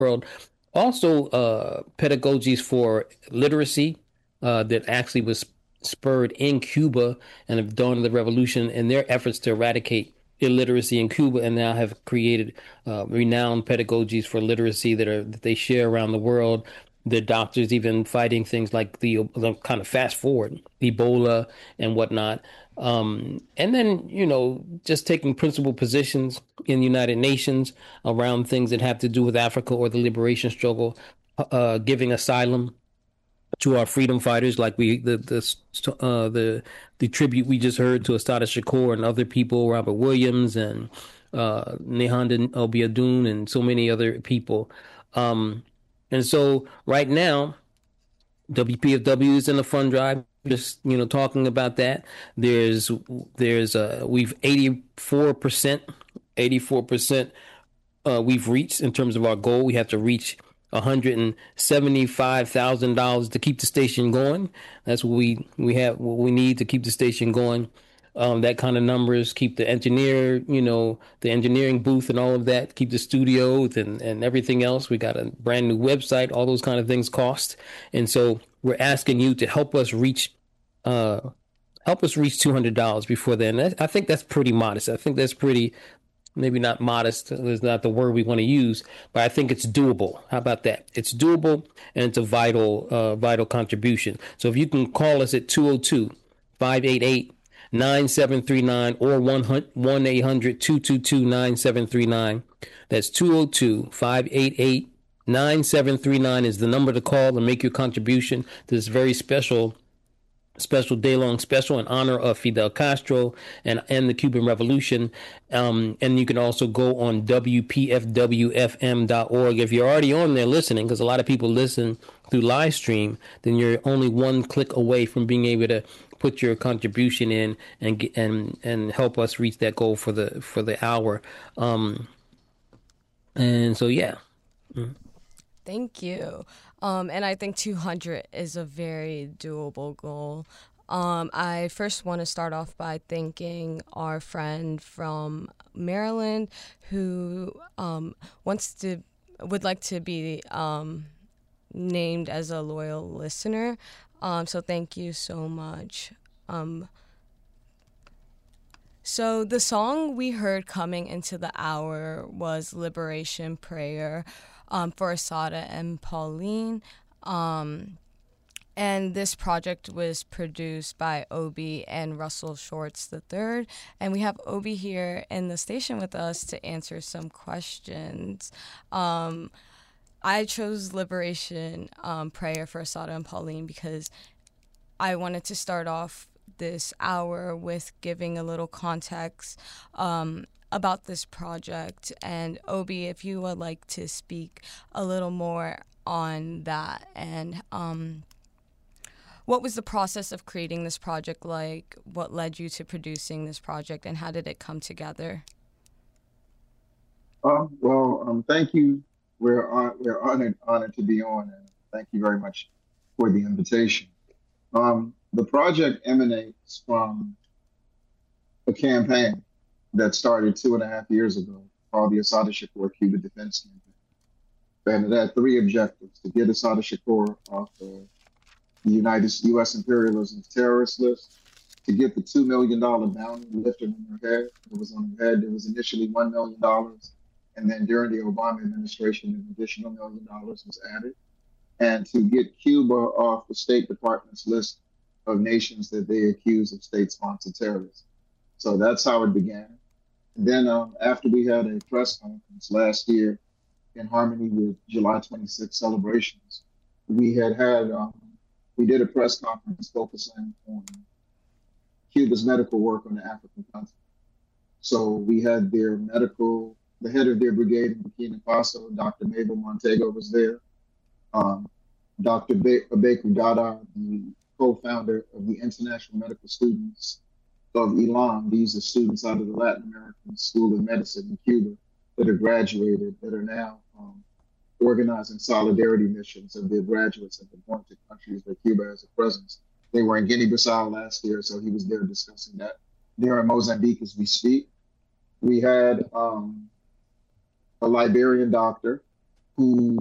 world. Also, pedagogies for literacy that actually was spurred in Cuba and the dawn of the revolution and their efforts to eradicate illiteracy in Cuba, and now have created renowned pedagogies for literacy that they share around the world. The doctors even fighting things like the kind of fast forward Ebola and whatnot. And then, just taking principal positions in the United Nations around things that have to do with Africa or the liberation struggle, giving asylum to our freedom fighters, like the tribute we just heard to Assata Shakur and other people, Robert Williams and Nehanda Obiadun and so many other people. Um, and so right now, WPFW is in a fund drive. Just talking about that. There's we've 84% we've reached in terms of our goal. We have to reach $175,000 to keep the station going. That's what we need to keep the station going. That kind of numbers, keep the the engineering booth and all of that, keep the studios and everything else. We got a brand new website, all those kind of things cost. And so we're asking you to uh, help us reach $200 before then. I think that's pretty modest. I think that's pretty, maybe not modest is not the word we want to use, but I think it's doable. How about that? It's doable, and it's a vital contribution. So if you can call us at 202-588-9739 or 1-800-222-9739. That's 202-588-9739 is the number to call and make your contribution to this very special day-long special in honor of Fidel Castro and the Cuban Revolution. And you can also go on WPFWFM.org. If you're already on there listening, because a lot of people listen through live stream, then you're only one click away from being able to put your contribution in and help us reach that goal for the hour. And so, yeah. Thank you. And I think 200 is a very doable goal. I first want to start off by thanking our friend from Maryland who would like to be named as a loyal listener. So thank you so much. So the song we heard coming into the hour was Liberation Prayer for Assata and Pauline. And this project was produced by Obi and Russell Shorts III. And we have Obi here in the station with us to answer some questions. I chose Liberation Prayer for Assata and Pauline because I wanted to start off this hour with giving a little context about this project. And Obi, if you would like to speak a little more on that, and what was the process of creating this project like? What led you to producing this project, and how did it come together? Thank you. We're honored to be on, and thank you very much for the invitation. The project emanates from a campaign that started 2.5 years ago called the Assata Shakur Cuba Defense Campaign. And it had three objectives: to get Assata Shakur off the U.S. imperialism terrorist list, to get the $2 million bounty lifted on her head. It was on her head. It was initially $1 million. And then during the Obama administration, an additional $1 million was added. And to get Cuba off the State Department's list of nations that they accuse of state-sponsored terrorism. So that's how it began. And then after we had a press conference last year in harmony with July 26th celebrations, we did a press conference focusing on Cuba's medical work on the African continent. So we had the head of their brigade in Burkina Faso, Dr. Mabel Montego, was there. Dr. Baker Dada, the co-founder of the International Medical Students of ELAM. These are students out of the Latin American School of Medicine in Cuba that are graduated, that are now organizing solidarity missions of their graduates and been going to countries where Cuba has a presence. They were in Guinea-Bissau last year, so he was there discussing that. They're in Mozambique as we speak. We had a Liberian doctor who